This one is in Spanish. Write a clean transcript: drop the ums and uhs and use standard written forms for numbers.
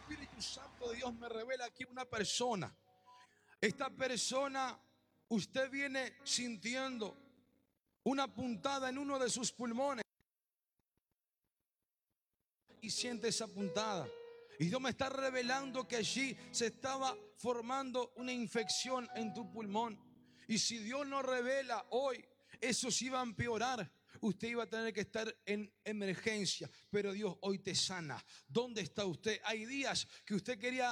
Espíritu Santo de Dios me revela aquí una persona. Esta persona, usted viene sintiendo una puntada en uno de sus pulmones y siente esa puntada. Y Dios me está revelando que allí se estaba formando una infección en tu pulmón. Y si Dios no revela hoy, eso se iba a empeorar. Usted iba a tener que estar en emergencia, pero Dios hoy te sana. ¿Dónde está usted? Hay días que usted quería